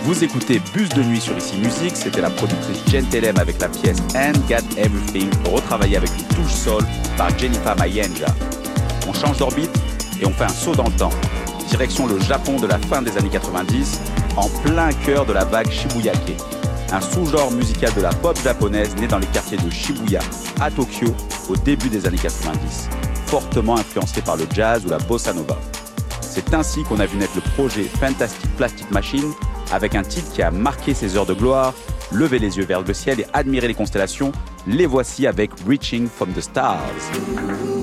Vous écoutez Bus de nuit sur Ici Musique, c'était la productrice Jen Telem avec la pièce And Got Everything, retravaillée avec une touche soul par Jennifer Mayanja. On change d'orbite et on fait un saut dans le temps. Direction le Japon de la fin des années 90, en plein cœur de la vague Shibuyake, un sous-genre musical de la pop japonaise né dans les quartiers de Shibuya, à Tokyo, au début des années 90, fortement influencé par le jazz ou la bossa nova. C'est ainsi qu'on a vu naître le projet Fantastic Plastic Machine, avec un titre qui a marqué ses heures de gloire, lever les yeux vers le ciel et admirer les constellations. Les voici avec Reaching from the Stars.